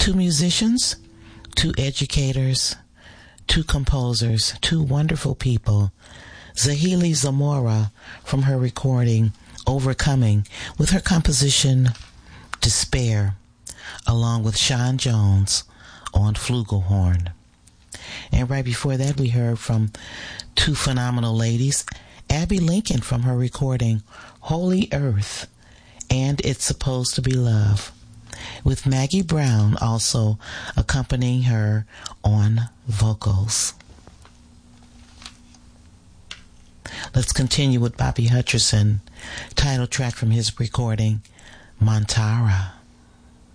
Two musicians, two educators, two composers, two wonderful people. Zahili Zamora from her recording Overcoming with her composition Despair, along with Sean Jones on flugelhorn. And right before that, we heard from two phenomenal ladies, Abby Lincoln from her recording Holy Earth and It's Supposed to Be Love, with Maggie Brown also accompanying her on vocals. Let's continue with Bobby Hutcherson, title track from his recording, Montara.